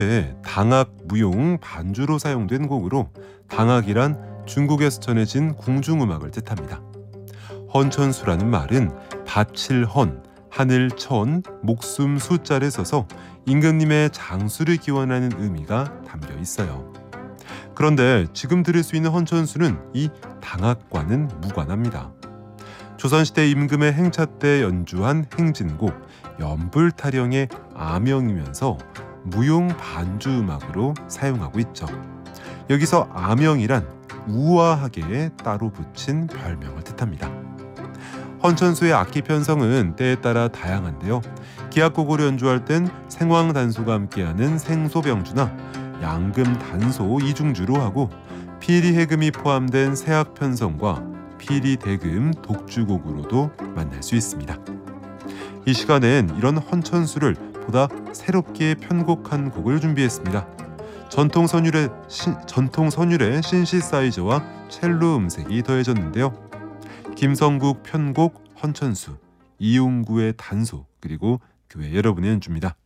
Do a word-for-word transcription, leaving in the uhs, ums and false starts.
네, 당악 무용 반주로 사용된 곡으로 당악이란 중국에서 전해진 궁중음악을 뜻합니다. 헌천수라는 말은 밭을 헌, 하늘 천, 목숨 수자를 써서 임금님의 장수를 기원하는 의미가 담겨 있어요. 그런데 지금 들을 수 있는 헌천수는 이 당악과는 무관합니다. 조선시대 임금의 행차 때 연주한 행진곡 연불타령의 아명이면서 무용 반주 음악으로 사용하고 있죠. 여기서 아명이란 우아하게 따로 붙인 별명을 뜻합니다. 헌천수의 악기 편성은 때에 따라 다양한데요. 기악곡을 연주할 땐 생황단소가 함께하는 생소병주나 양금 단소 이중주로 하고 피리해금이 포함된 세악 편성과 피리대금 독주곡으로도 만날 수 있습니다. 이 시간엔 이런 헌천수를 보다 새롭게 편곡한 곡을 준비했습니다. 전통 선율의, 시, 전통 선율의 신시사이저와 첼로 음색이 더해졌는데요. 김성국 편곡 헌천수, 이용구의 단소, 그리고 교회 여러분의 연주입니다.